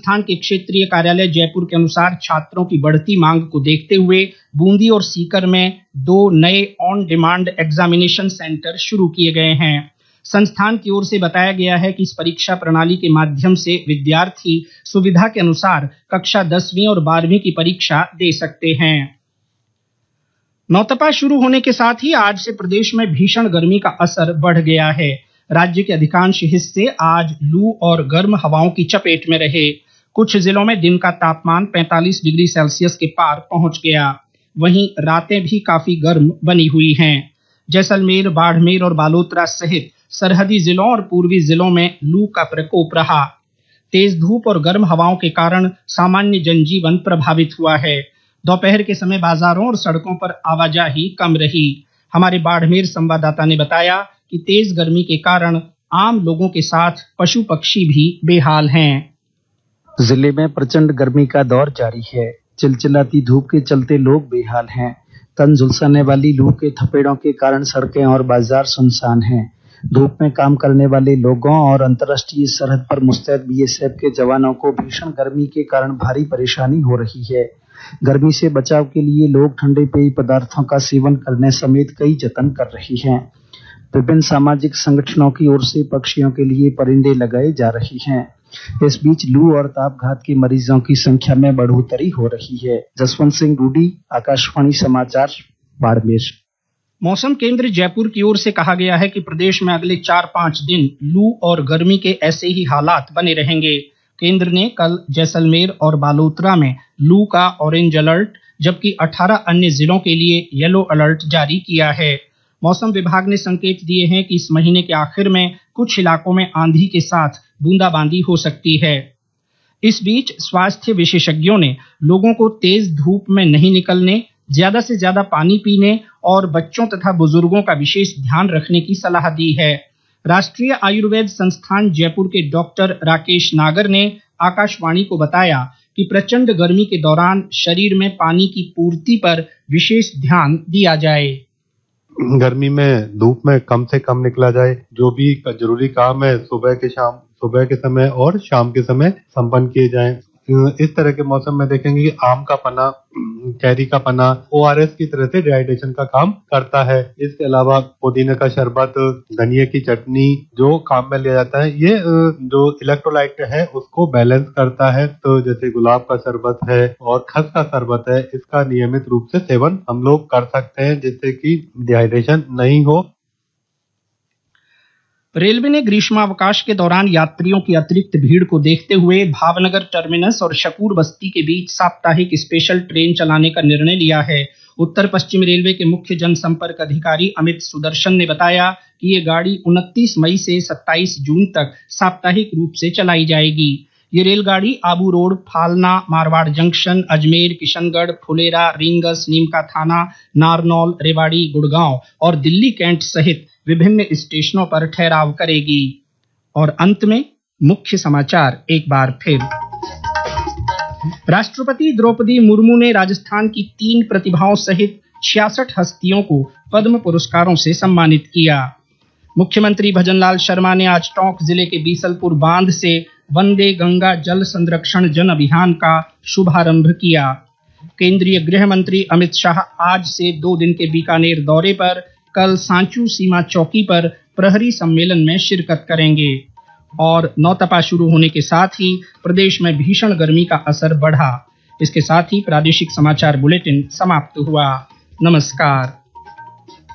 संस्थान के क्षेत्रीय कार्यालय जयपुर के अनुसार छात्रों की बढ़ती मांग को देखते हुए बूंदी और सीकर में 2 नए ऑन डिमांड एग्जामिनेशन सेंटर शुरू किए गए हैं। संस्थान की ओर से बताया गया है कि इस परीक्षा प्रणाली के माध्यम से विद्यार्थी सुविधा के अनुसार कक्षा 10वीं और 12वीं की परीक्षा दे सकते हैं। नौतपा शुरू होने के साथ ही आज से प्रदेश में भीषण गर्मी का असर बढ़ गया है। राज्य के अधिकांश हिस्से आज लू और गर्म हवाओं की चपेट में रहे। कुछ जिलों में दिन का तापमान 45 डिग्री सेल्सियस के पार पहुंच गया। वहीं रातें भी काफी गर्म बनी हुई हैं। जैसलमेर, बाड़मेर और बालोतरा सहित सरहदी जिलों और पूर्वी जिलों में लू का प्रकोप रहा। तेज धूप और गर्म हवाओं के कारण सामान्य जनजीवन प्रभावित हुआ है। दोपहर के समय बाजारों और सड़कों पर आवाजाही कम रही। हमारे बाड़मेर संवाददाता ने बताया कि तेज गर्मी के कारण आम लोगों के साथ पशु पक्षी भी बेहाल हैं। जिले में प्रचंड गर्मी का दौर जारी है। चिलचिलाती धूप के चलते लोग बेहाल हैं। तन झुलसाने वाली लू के थपेड़ों के कारण सड़कें और बाजार सुनसान हैं। धूप में काम करने वाले लोगों और अंतर्राष्ट्रीय सरहद पर मुस्तैद बीएसएफ के जवानों को भीषण गर्मी के कारण भारी परेशानी हो रही है। गर्मी से बचाव के लिए लोग ठंडे पेय पदार्थों का सेवन करने समेत कई जतन कर रही हैं। विभिन्न सामाजिक संगठनों की ओर से पक्षियों के लिए परिंदे लगाए जा रही हैं। इस बीच लू और तापघात के मरीजों की संख्या में बढ़ोतरी हो रही है। जसवंत सिंह रूडी, आकाशवाणी समाचार, बाड़मेर। मौसम केंद्र जयपुर की ओर से कहा गया है कि प्रदेश में अगले 4-5 दिन लू और गर्मी के ऐसे ही हालात बने रहेंगे। केंद्र ने कल जैसलमेर और बालोतरा में लू का ऑरेंज अलर्ट, जबकि 18 अन्य जिलों के लिए येलो अलर्ट जारी किया है। मौसम विभाग ने संकेत दिए हैं कि इस महीने के आखिर में कुछ इलाकों में आंधी के साथ बूंदाबांदी हो सकती है। इस बीच स्वास्थ्य विशेषज्ञों ने लोगों को तेज धूप में नहीं निकलने, ज्यादा से ज्यादा पानी पीने और बच्चों तथा बुजुर्गों का विशेष ध्यान रखने की सलाह दी है। राष्ट्रीय आयुर्वेद संस्थान जयपुर के डॉक्टर राकेश नागर ने आकाशवाणी को बताया कि प्रचंड गर्मी के दौरान शरीर में पानी की पूर्ति पर विशेष ध्यान दिया जाए। गर्मी में धूप में कम से कम निकला जाए। जो भी जरूरी काम है सुबह के समय और शाम के समय संपन्न किए जाएं। इस तरह के मौसम में देखेंगे कि आम का पन्ना, कैरी का पन्ना ORS की तरह से डिहाइड्रेशन का काम करता है। इसके अलावा पुदीने का शरबत, धनिये की चटनी जो काम में लिया जाता है, ये जो इलेक्ट्रोलाइट है उसको बैलेंस करता है। तो जैसे गुलाब का शरबत है और खस का शरबत है, इसका नियमित रूप से सेवन हम लोग कर सकते हैं जिससे कि डिहाइड्रेशन नहीं हो। रेलवे ने ग्रीष्मावकाश के दौरान यात्रियों की अतिरिक्त भीड़ को देखते हुए भावनगर टर्मिनस और शकूर बस्ती के बीच साप्ताहिक स्पेशल ट्रेन चलाने का निर्णय लिया है। उत्तर पश्चिम रेलवे के मुख्य जनसंपर्क अधिकारी अमित सुदर्शन ने बताया कि ये गाड़ी 29 मई से 27 जून तक साप्ताहिक रूप से चलाई जाएगी। ये रेलगाड़ी आबू रोड, फालना, मारवाड़ जंक्शन, अजमेर, किशनगढ़, फुलेरा, रींगस, नीमका थाना, नारनौल, रेवाड़ी, गुड़गांव और दिल्ली कैंट सहित विभिन्न स्टेशनों पर ठहराव करेगी। और अंत में मुख्य समाचार एक बार फिर। राष्ट्रपति द्रौपदी मुर्मू ने राजस्थान की 3 प्रतिभाओं सहित 66 हस्तियों को पद्म पुरस्कारों से सम्मानित किया। मुख्यमंत्री भजनलाल शर्मा ने आज टोंक जिले के बीसलपुर बांध से वंदे गंगा जल संरक्षण जन अभियान का शुभारंभ किया। केंद्रीय गृह मंत्री अमित शाह आज से 2 दिन के बीकानेर दौरे पर कल सांचू सीमा चौकी पर प्रहरी सम्मेलन में शिरकत करेंगे। और नौतपा शुरू होने के साथ ही प्रदेश में भीषण गर्मी का असर बढ़ा। इसके साथ ही प्रादेशिक समाचार बुलेटिन समाप्त हुआ। नमस्कार।